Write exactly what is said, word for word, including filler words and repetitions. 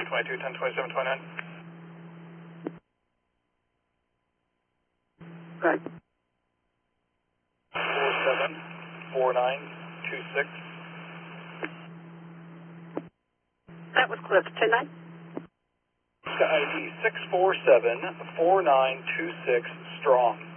twenty-two, ten twenty-seven, twenty-nine. Right. four seven four nine two six. That was Cliff. ten nine. I D six four seven four nine two six, strong.